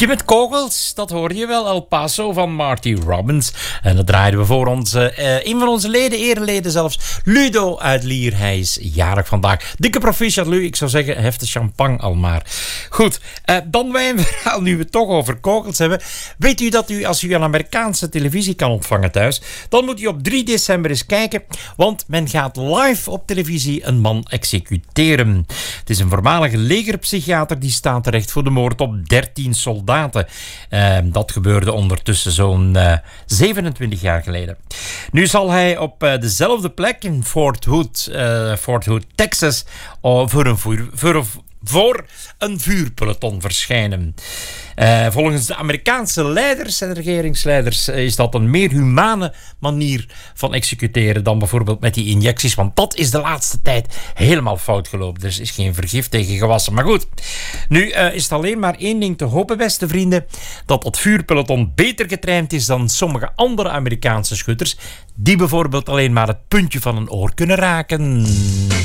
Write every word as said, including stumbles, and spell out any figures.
Liedje met kogels, dat hoorde je wel, El Paso van Marty Robbins. En dat draaiden we voor onze, uh, een van onze leden, ereleden zelfs, Ludo uit Lier. Hij is jarig vandaag. Dikke proficiat, Lu. Ik zou zeggen, heft de champagne al maar. Goed, uh, dan wij een verhaal, nu we het toch over kogels hebben. Weet u dat u, als u een Amerikaanse televisie kan ontvangen thuis, dan moet u op drie december eens kijken, want men gaat live op televisie een man executeren. Het is een voormalige legerpsychiater die staat terecht voor de moord op dertien soldaten. Uh, dat gebeurde ondertussen zo'n uh, zevenentwintig jaar geleden. Nu zal hij op uh, dezelfde plek in Fort Hood, uh, Fort Hood, Texas, uh, voor een vuur, voor, voor een vuurpeloton verschijnen. Uh, volgens de Amerikaanse leiders en regeringsleiders is dat een meer humane manier van executeren dan bijvoorbeeld met die injecties, want dat is de laatste tijd helemaal fout gelopen. Er is geen vergif tegen gewassen. Maar goed, nu uh, is het alleen maar één ding te hopen, beste vrienden, dat dat vuurpeloton beter getraind is dan sommige andere Amerikaanse schutters, die bijvoorbeeld alleen maar het puntje van een oor kunnen raken.